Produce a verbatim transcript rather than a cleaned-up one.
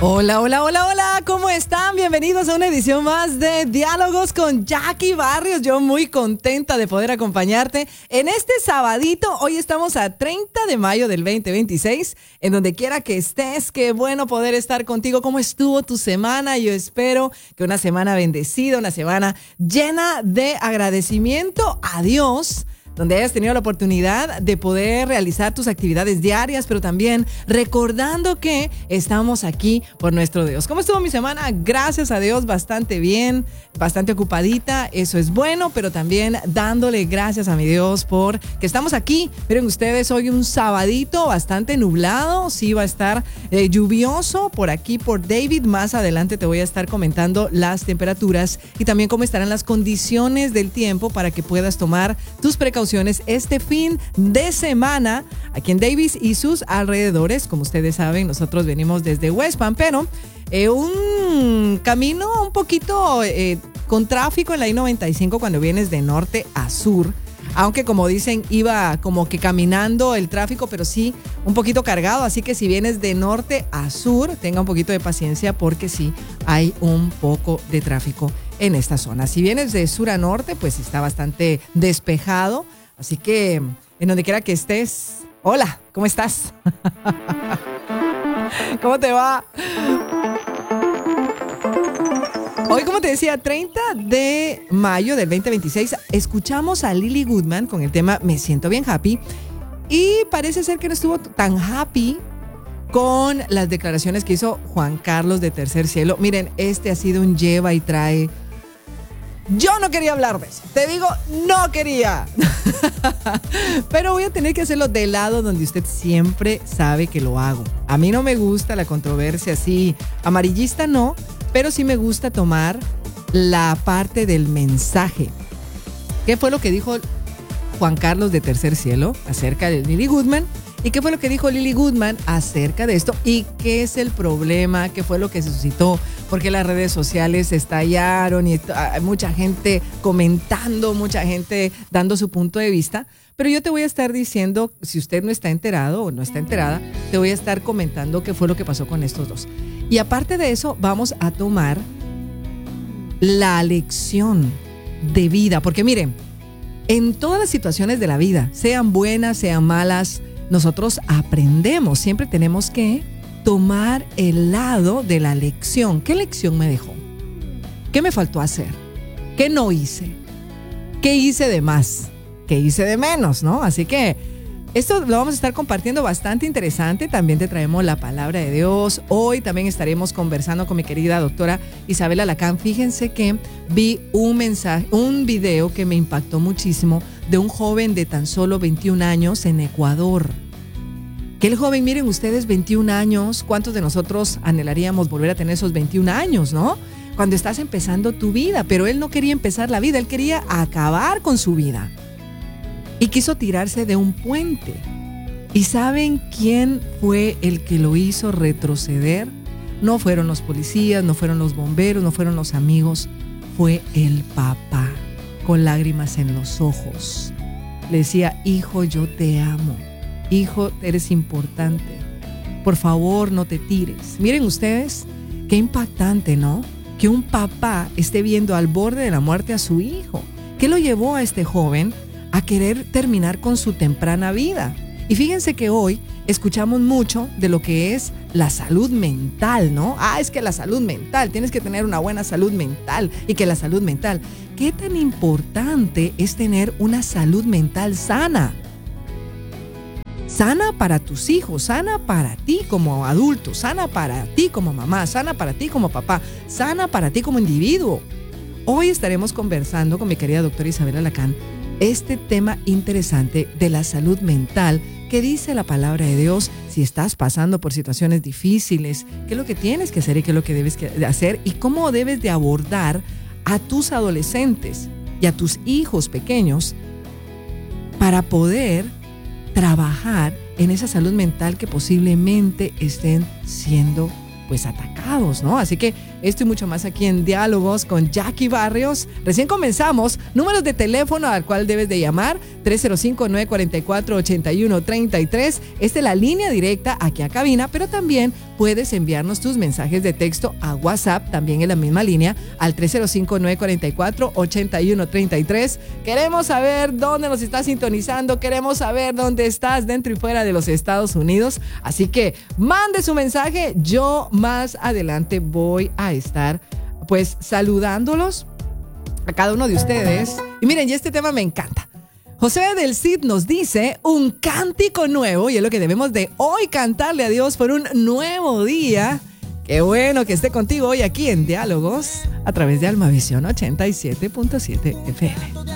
Hola, hola, hola, hola, ¿cómo están? Bienvenidos a una edición más de Diálogos con Jackie Barrios. Yo muy contenta de poder acompañarte en este sabadito. Hoy estamos a treinta de mayo del veinte veintiséis. En donde quiera que estés, qué bueno poder estar contigo. ¿Cómo estuvo tu semana? Yo espero que una semana bendecida, una semana llena de agradecimiento a Dios, donde hayas tenido la oportunidad de poder realizar tus actividades diarias, pero también recordando que estamos aquí por nuestro Dios. ¿Cómo estuvo mi semana? Gracias a Dios, bastante bien, bastante ocupadita, eso es bueno, pero también dándole gracias a mi Dios por que estamos aquí. Miren ustedes, hoy un sabadito bastante nublado, sí va a estar eh, lluvioso por aquí, por David. Más adelante te voy a estar comentando las temperaturas y también cómo estarán las condiciones del tiempo para que puedas tomar tus precauciones este fin de semana aquí en Davis y sus alrededores. Como ustedes saben, nosotros venimos desde West Palm, pero eh, un camino un poquito eh, con tráfico en la I noventa y cinco cuando vienes de norte a sur. Aunque como dicen, iba como que caminando el tráfico, pero sí un poquito cargado. Así que si vienes de norte a sur, tenga un poquito de paciencia porque sí hay un poco de tráfico en esta zona. Si vienes de sur a norte, pues está bastante despejado. Así que en donde quiera que estés, hola, ¿cómo estás? ¿Cómo te va? Hoy, como te decía, treinta de mayo del veinte veintiséis, escuchamos a Lily Goodman con el tema Me Siento Bien Happy. Y parece ser que no estuvo tan happy con las declaraciones que hizo Juan Carlos de Tercer Cielo. Miren, este ha sido un lleva y trae. Yo no quería hablar de eso. Te digo, no quería. Pero voy a tener que hacerlo del lado donde usted siempre sabe que lo hago. A mí no me gusta la controversia así amarillista, no, pero sí me gusta tomar la parte del mensaje. ¿Qué fue lo que dijo Juan Carlos de Tercer Cielo acerca de Lily Goodman? ¿Y qué fue lo que dijo Lily Goodman acerca de esto? ¿Y qué es el problema? ¿Qué fue lo que se suscitó? Porque las redes sociales estallaron y hay mucha gente comentando, mucha gente dando su punto de vista. Pero yo te voy a estar diciendo, si usted no está enterado o no está enterada, te voy a estar comentando qué fue lo que pasó con estos dos. Y aparte de eso, vamos a tomar la lección de vida. Porque miren, en todas las situaciones de la vida, sean buenas, sean malas, nosotros aprendemos. Siempre tenemos que tomar el lado de la lección. ¿Qué lección me dejó? ¿Qué me faltó hacer? ¿Qué no hice? ¿Qué hice de más? ¿Qué hice de menos? ¿No? Así que esto lo vamos a estar compartiendo, bastante interesante. También te traemos la palabra de Dios. Hoy también estaremos conversando con mi querida doctora Isabela Lacán. Fíjense que vi un mensaje, un video que me impactó muchísimo de un joven de tan solo veintiún años en Ecuador. Que el joven, miren ustedes, veintiún años, ¿cuántos de nosotros anhelaríamos volver a tener esos veintiún años, no? Cuando estás empezando tu vida, pero él no quería empezar la vida, él quería acabar con su vida. Y quiso tirarse de un puente. ¿Y saben quién fue el que lo hizo retroceder? No fueron los policías, no fueron los bomberos, no fueron los amigos, fue el papá, con lágrimas en los ojos. Le decía, hijo, yo te amo. Hijo, eres importante. Por favor, no te tires. Miren ustedes, qué impactante, ¿no? Que un papá esté viendo al borde de la muerte a su hijo. ¿Qué lo llevó a este joven a querer terminar con su temprana vida? Y fíjense que hoy escuchamos mucho de lo que es la salud mental, ¿no? Ah, es que la salud mental, tienes que tener una buena salud mental y que la salud mental. ¿Qué tan importante es tener una salud mental sana? Sana para tus hijos, sana para ti como adulto, sana para ti como mamá, sana para ti como papá, sana para ti como individuo. Hoy estaremos conversando con mi querida doctora Isabela Lacán este tema interesante de la salud mental. ¿Qué dice la palabra de Dios? Si estás pasando por situaciones difíciles, ¿qué es lo que tienes que hacer y qué es lo que debes hacer? Y cómo debes de abordar a tus adolescentes y a tus hijos pequeños para poder trabajar en esa salud mental que posiblemente estén siendo pues atacados, ¿no? Así que Esto y mucho más aquí en Diálogos con Jackie Barrios. Recién comenzamos. Números de teléfono al cual debes de llamar: tres cero cinco, nueve cuatro cuatro, ocho uno tres tres. Esta es la línea directa aquí a cabina, pero también puedes enviarnos tus mensajes de texto a WhatsApp, también en la misma línea, al tres cero cinco, nueve cuatro cuatro, ocho uno tres tres. Queremos saber dónde nos estás sintonizando, queremos saber dónde estás dentro y fuera de los Estados Unidos. Así que mande su mensaje. Yo más adelante voy a estar pues saludándolos a cada uno de ustedes. Y miren, y este tema me encanta. José del Cid nos dice un cántico nuevo, y es lo que debemos de hoy cantarle a Dios por un nuevo día. Qué bueno que esté contigo hoy aquí en Diálogos a través de Almavisión ochenta y siete punto siete F M.